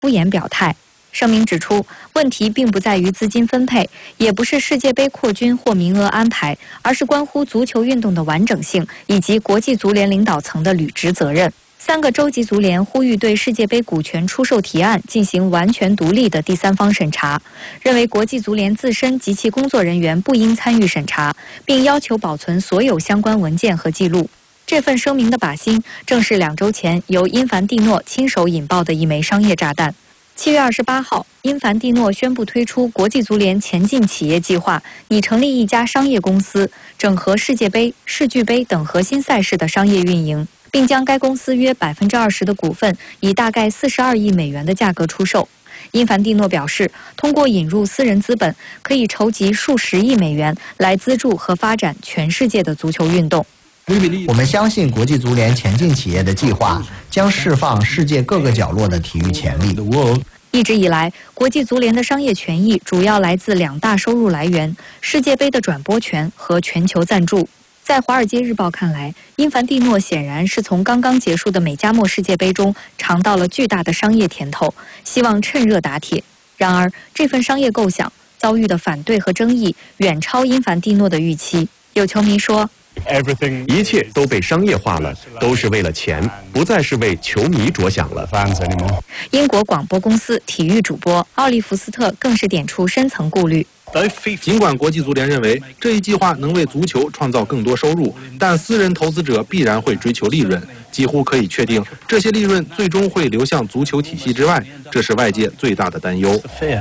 敷衍表态。声明指出，问题并不在于资金分配，也不是世界杯扩军或名额安排，而是关乎足球运动的完整性以及国际足联领导层的履职责任。3个州级足联呼吁对世界杯股权出售提案进行完全独立的第三方审查，认为国际足联自身及其工作人员不应参与审查，并要求保存所有相关文件和记录。这份声明的靶心正是2周前由因凡蒂诺亲手引爆的一枚商业炸弹。7月28号，因凡蒂诺宣布推出国际足联前进企业计划，拟成立一家商业公司，整合世界杯、世俱杯等核心赛事的商业运营，并将该公司约20%的股份以大概42亿美元的价格出售。因凡蒂诺表示，通过引入私人资本，可以筹集数十亿美元来资助和发展全世界的足球运动。 我们相信国际足联前进企业的计划将释放世界各个角落的体育潜力。 一直以来，国际足联的商业权益主要来自2大收入来源：世界杯的转播权和全球赞助。在《华尔街日报》看来，因凡蒂诺显然是从刚刚结束的美加墨世界杯中尝到了巨大的商业甜头，希望趁热打铁。然而，这份商业构想遭遇的反对和争议远超因凡蒂诺的预期。有球迷说， 一切都被商业化了，都是为了钱，不再是为球迷着想了。 英国广播公司体育主播奥利弗斯特更是点出深层顾虑。 尽管国际足联认为这一计划能为足球创造更多收入，但私人投资者必然会追求利润，几乎可以确定这些利润最终会流向足球体系之外，这是外界最大的担忧。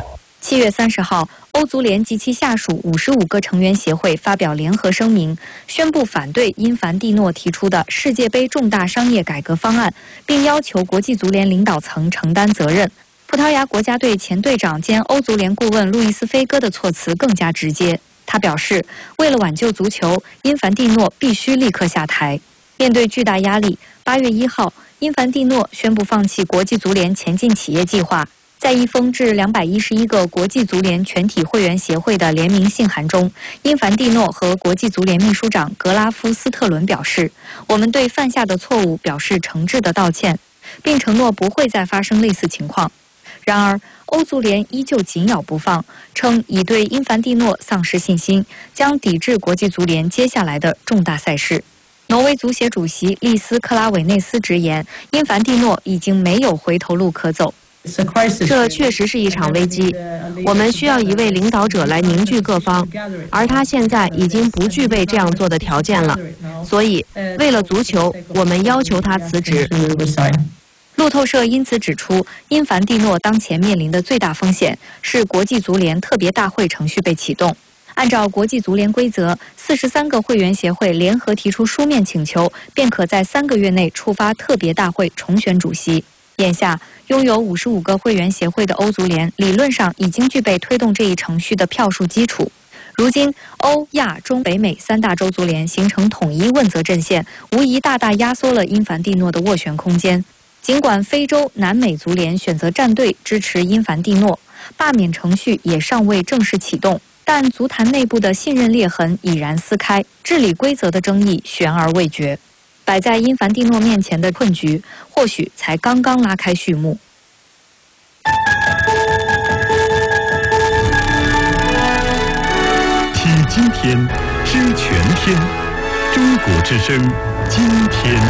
7月30号，欧足联及其下属55个成员协会发表联合声明，宣布反对因凡蒂诺提出的世界杯重大商业改革方案，并要求国际足联领导层承担责任。葡萄牙国家队前队长兼欧足联顾问路易斯·菲戈的措辞更加直接，他表示，为了挽救足球，因凡蒂诺必须立刻下台。面对巨大压力，8月1号，因凡蒂诺宣布放弃国际足联前进企业计划。在一封致211个国际足联全体会员协会的联名信函中，因凡蒂诺和国际足联秘书长格拉夫斯特伦表示，我们对犯下的错误表示诚挚的道歉，并承诺不会再发生类似情况。然而，欧足联依旧紧咬不放，称已对因凡蒂诺丧失信心，将抵制国际足联接下来的重大赛事。挪威足协主席利斯·克拉韦内斯直言，因凡蒂诺已经没有回头路可走。 这确实是一场危机，我们需要一位领导者来凝聚各方，而他现在已经不具备这样做的条件了。所以，为了足球，我们要求他辞职。 路透社因此指出，因凡蒂诺当前面临的最大风险是国际足联特别大会程序被启动。按照国际足联规则，43个会员协会联合提出书面请求，便可在3个月内触发特别大会重选主席。眼下，拥有55个会员协会的欧足联理论上已经具备推动这一程序的票数基础。如今，欧、亚、中、北美3大洲足联形成统一问责阵线，无疑大大压缩了因凡蒂诺的斡旋空间。尽管非洲、南美足联选择站队支持因凡蒂诺，罢免程序也尚未正式启动，但足坛内部的信任裂痕已然撕开，治理规则的争议悬而未决。摆在因凡蒂诺面前的困局，或许才刚刚拉开序幕。 听今天，知全天，中国之声，今天。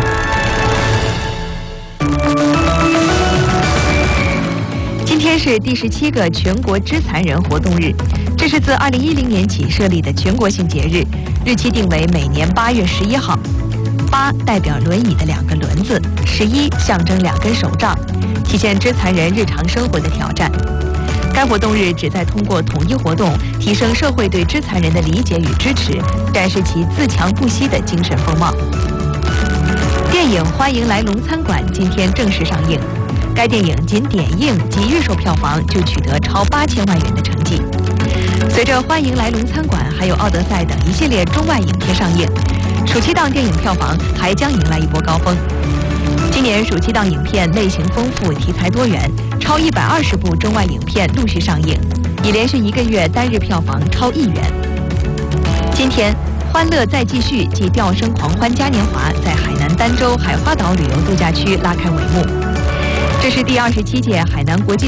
今天是第17个全国肢残人活动日，这是自2010年起设立的全国性节日，日期定为每年8月11号。8代表轮椅的2个轮子，11象征2根手杖，体现肢残人日常生活的挑战。该活动日旨在通过统一活动，提升社会对肢残人的理解与支持，展示其自强不息的精神风貌。电影《欢迎来龙餐馆》今天正式上映，该电影仅点映及预售票房就取得超8000万元的成绩。随着《欢迎来龙餐馆》还有《奥德赛》等一系列中外影片上映，暑期档电影票房还将迎来一波高峰。今年暑期档影片类型丰富，题材多元，超120部中外影片陆续上映，已连续1个月单日票房超1亿元。今天，欢乐再继续暨吊声狂欢嘉年华在海南儋州海花岛旅游度假区拉开帷幕。 这是第27届海南国际